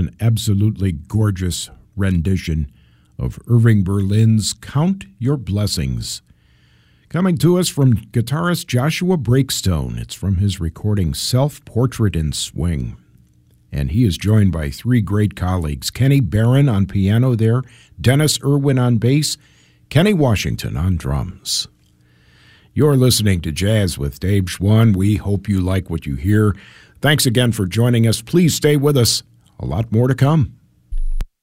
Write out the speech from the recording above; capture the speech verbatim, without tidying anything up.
an absolutely gorgeous rendition of Irving Berlin's Count Your Blessings. Coming to us from guitarist Joshua Breakstone. It's from his recording Self-Portrait in Swing. And he is joined by three great colleagues, Kenny Barron on piano there, Dennis Irwin on bass, Kenny Washington on drums. You're listening to Jazz with Dave Schwann. We hope you like what you hear. Thanks again for joining us. Please stay with us. A lot more to come.